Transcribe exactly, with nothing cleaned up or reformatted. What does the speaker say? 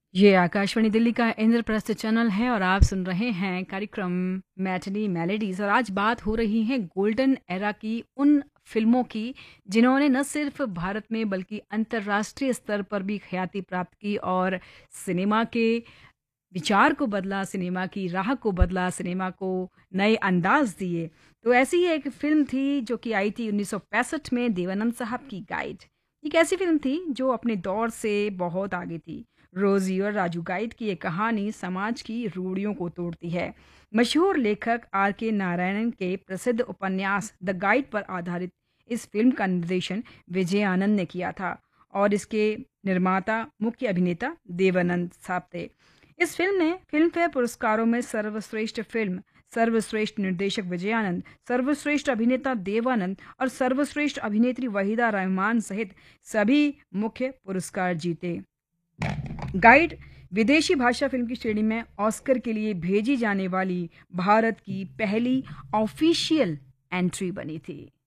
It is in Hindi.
ये आकाशवाणी दिल्ली का इंद्रप्रस्थ चैनल है और आप सुन रहे हैं कार्यक्रम मैटिनी मेलेडीज। और आज बात हो रही है गोल्डन एरा की उन फिल्मों की जिन्होंने न सिर्फ भारत में बल्कि अंतर्राष्ट्रीय स्तर पर भी ख्याति प्राप्त की और सिनेमा के विचार को बदला, सिनेमा की राह को बदला, सिनेमा को नए अंदाज दिए। तो ऐसी ही एक फिल्म थी जो कि आई थी उन्नीस सौ पैंसठ में, देवानंद साहब की गाइड। एक ऐसी फिल्म थी जो अपने दौर से बहुत आगे थी। रोजी और राजू गाइड की ये कहानी समाज की रूढ़ियों को तोड़ती है। मशहूर लेखक आर के नारायणन के प्रसिद्ध उपन्यास द गाइड पर आधारित इस फिल्म का निर्देशन विजय आनंद ने किया था और इसके निर्माता मुख्य अभिनेता देवानंद साहब थे। इस फिल्म ने फिल्म फेयर पुरस्कारों में सर्वश्रेष्ठ फिल्म, सर्वश्रेष्ठ निर्देशक विजय आनंद, सर्वश्रेष्ठ अभिनेता देवानंद और सर्वश्रेष्ठ अभिनेत्री वहीदा रहमान सहित सभी मुख्य पुरस्कार जीते। गाइड विदेशी भाषा फिल्म की श्रेणी में ऑस्कर के लिए भेजी जाने वाली भारत की पहली ऑफिशियल एंट्री बनी थी।